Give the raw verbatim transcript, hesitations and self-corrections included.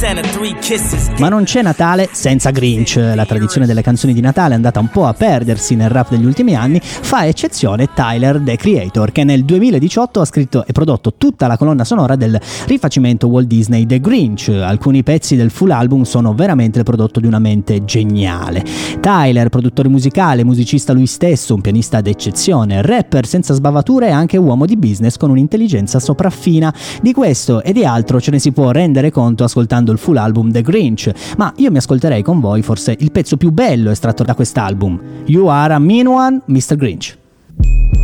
Ma non c'è Natale senza Grinch. La tradizione delle canzoni di Natale è andata un po' a perdersi nel rap degli ultimi anni, fa eccezione Tyler, The Creator, che nel duemiladiciotto ha scritto e prodotto tutta la colonna sonora del rifacimento Walt Disney The Grinch. Alcuni pezzi del full album sono veramente il prodotto di una mente geniale. Tyler, produttore musicale, musicista lui stesso, un pianista d'eccezione, rapper senza sbavature e anche uomo di business con un'intelligenza sopraffina. Di questo e di altro ce ne si può rendere conto ascoltando il full album The Grinch, ma io mi ascolterei con voi forse il pezzo più bello estratto da quest'album, You Are a Mean One, mister Grinch.